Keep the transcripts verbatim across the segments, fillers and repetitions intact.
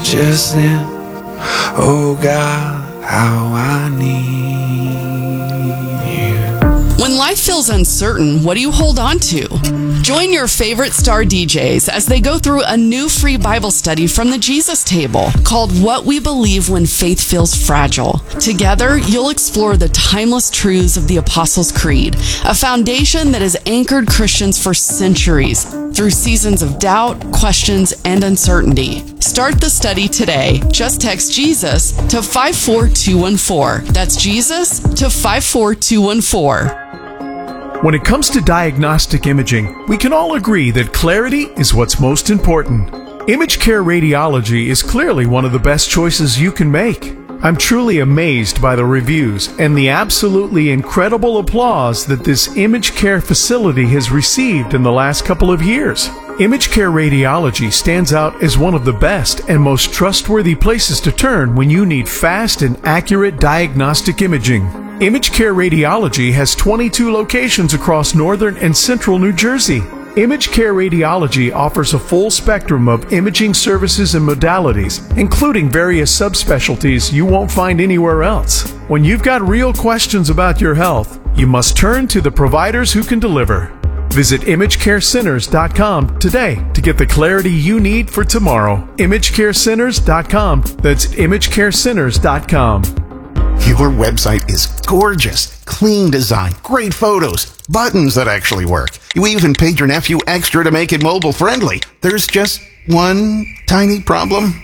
just then. Oh God, how I need you. When life feels uncertain, what do you hold on to? Join your favorite star D Js as they go through a new free Bible study from the Jesus Table called What We Believe When Faith Feels Fragile. Together, you'll explore the timeless truths of the Apostles' Creed, a foundation that has anchored Christians for centuries through seasons of doubt, questions, and uncertainty. Start the study today. Just text Jesus to five four two one four. That's Jesus to five four two one four. When it comes to diagnostic imaging, we can all agree that clarity is what's most important. ImageCare Radiology is clearly one of the best choices you can make. I'm truly amazed by the reviews and the absolutely incredible applause that this ImageCare facility has received in the last couple of years. ImageCare Radiology stands out as one of the best and most trustworthy places to turn when you need fast and accurate diagnostic imaging. ImageCare Radiology has twenty-two locations across northern and central New Jersey. ImageCare Radiology offers a full spectrum of imaging services and modalities, including various subspecialties you won't find anywhere else. When you've got real questions about your health, you must turn to the providers who can deliver. Visit image care centers dot com today to get the clarity you need for tomorrow. image care centers dot com. That's image care centers dot com. Your website is gorgeous. Clean design, great photos, buttons that actually work. You even paid your nephew extra to make it mobile friendly. There's just one tiny problem.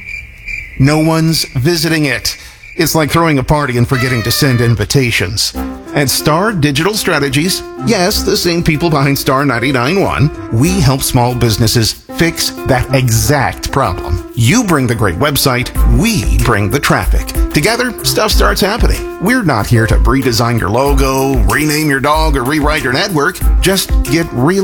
No one's visiting it. It's like throwing a party and forgetting to send invitations. At Star Digital Strategies, yes, the same people behind Star ninety-nine point one, we help small businesses fix that exact problem. You bring the great website, we bring the traffic. Together, stuff starts happening. We're not here to redesign your logo, rename your dog, or rewrite your network. Just get real